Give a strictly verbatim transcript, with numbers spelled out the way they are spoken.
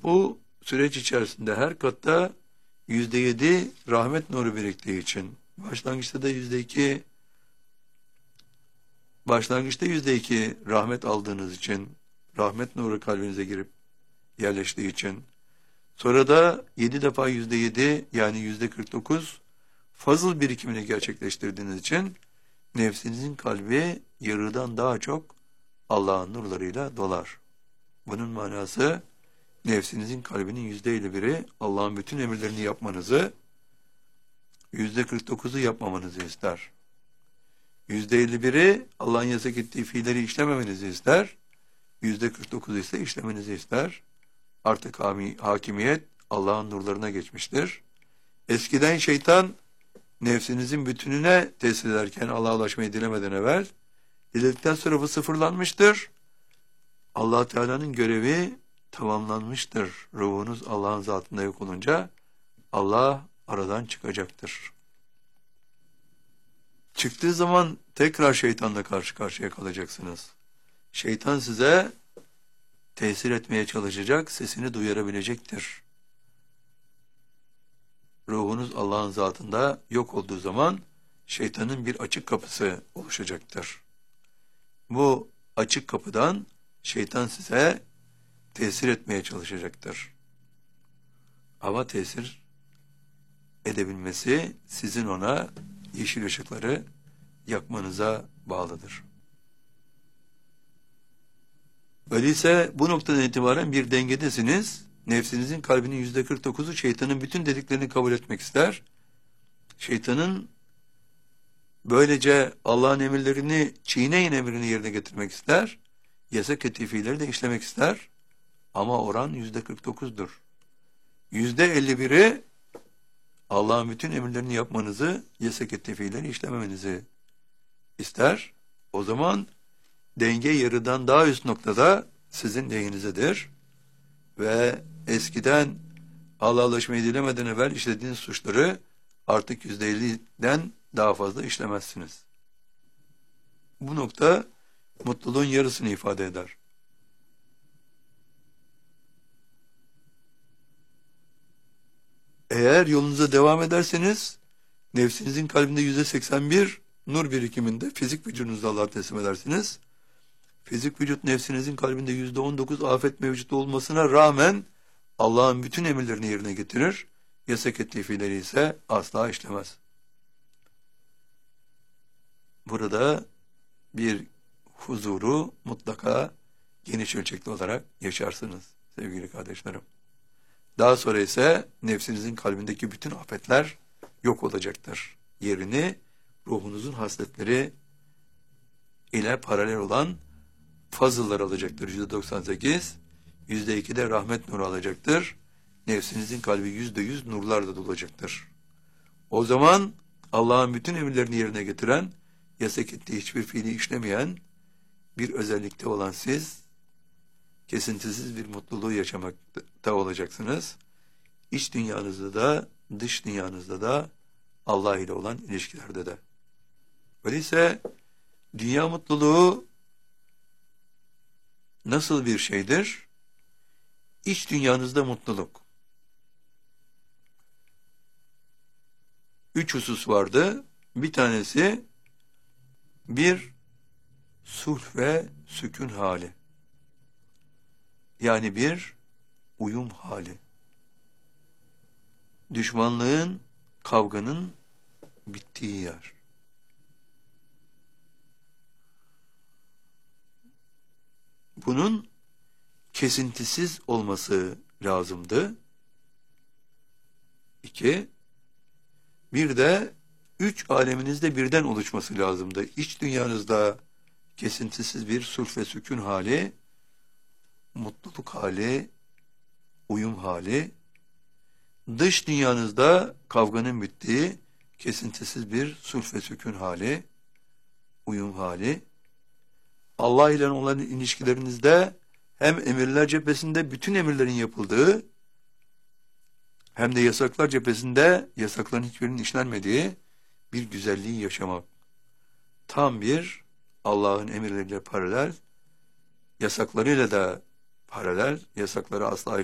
Bu süreç içerisinde her katta yüzde yedi rahmet nuru biriktiği için, başlangıçta da yüzde iki, başlangıçta yüzde iki rahmet aldığınız için, rahmet nuru kalbinize girip yerleştiği için, sonra da yedi defa yüzde yedi yani yüzde kırk dokuz fazıl birikimini gerçekleştirdiğiniz için nefsinizin kalbi yarıdan daha çok Allah'ın nurlarıyla dolar. Bunun manası nefsinizin kalbinin yüzde elli biri Allah'ın bütün emirlerini yapmanızı, yüzde kırk dokuzu yapmamanızı ister. Yüzde elli biri Allah'ın yasak ettiği fiilleri işlememenizi ister. Yüzde kırk dokuzu ise işlemenizi ister. Artık hakimiyet Allah'ın nurlarına geçmiştir. Eskiden şeytan nefsinizin bütününe tesir ederken Allah'a ulaşmayı dilemeden evvel, diledikten sonra bu sıfırlanmıştır. Allah Teala'nın görevi tamamlanmıştır. Ruhunuz Allah'ın zatında yok olunca Allah aradan çıkacaktır. Çıktığı zaman tekrar şeytanla karşı karşıya kalacaksınız. Şeytan size tesir etmeye çalışacak, sesini duyurabilecektir. Ruhunuz Allah'ın zatında yok olduğu zaman şeytanın bir açık kapısı oluşacaktır. Bu açık kapıdan şeytan size tesir etmeye çalışacaktır. Ama tesir edebilmesi sizin ona yeşil ışıkları yakmanıza bağlıdır. Öyleyse bu noktadan itibaren bir dengedesiniz. Nefsinizin kalbinin yüzde kırk dokuzu şeytanın bütün dediklerini kabul etmek ister. Şeytanın böylece Allah'ın emirlerini çiğneyin emrini yerine getirmek ister. Yasak ettiği fiilleri de işlemek ister. Ama oran yüzde kırk dokuzdur. Yüzde elli biri Allah'ın bütün emirlerini yapmanızı, yasak ettiği fiilleri işlememenizi ister. O zaman denge yarıdan daha üst noktada sizin lehinizedir. Ve eskiden Allah'a ulaşmayı dilemeden evvel işlediğiniz suçları artık yüzde elliden daha fazla işlemezsiniz. Bu nokta mutluluğun yarısını ifade eder. Eğer yolunuza devam ederseniz nefsinizin kalbinde yüzde seksen bir nur birikiminde fizik vücudunuzu Allah'a teslim edersiniz. Fizik vücut nefsinizin kalbinde yüzde on dokuz afet mevcut olmasına rağmen Allah'ın bütün emirlerini yerine getirir. Yasak ettiği fiilleri ise asla işlemez. Burada bir huzuru mutlaka geniş ölçekli olarak yaşarsınız sevgili kardeşlerim. Daha sonra ise nefsinizin kalbindeki bütün afetler yok olacaktır. Yerini ruhunuzun hasletleri ile paralel olan fazıllar alacaktır. yüzde doksan sekiz, yüzde iki de rahmet nuru alacaktır. Nefsinizin kalbi yüzde yüz nurlarla dolacaktır. O zaman Allah'ın bütün emirlerini yerine getiren, yasak ettiği hiçbir fiili işlemeyen bir özellikte olan siz, kesintisiz bir mutluluğu yaşamakta olacaksınız. İç dünyanızda da, dış dünyanızda da, Allah ile olan ilişkilerde de. Öyleyse dünya mutluluğu nasıl bir şeydir? İç dünyanızda mutluluk. Üç husus vardı. Bir tanesi bir sulh ve sükun hali. Yani bir uyum hali. Düşmanlığın, kavganın bittiği yer. Bunun kesintisiz olması lazımdı. İki, bir de üç aleminizde birden oluşması lazımdı. İç dünyanızda kesintisiz bir sulh ve sükun hali, mutluluk hali, uyum hali, dış dünyanızda kavganın bittiği kesintisiz bir sulh ve sükun hali, uyum hali, Allah ile olan ilişkilerinizde hem emirler cephesinde bütün emirlerin yapıldığı, hem de yasaklar cephesinde yasakların hiçbirinin işlenmediği bir güzelliği yaşamak. Tam bir Allah'ın emirleriyle paralel, yasaklarıyla da paralel, yasakları asla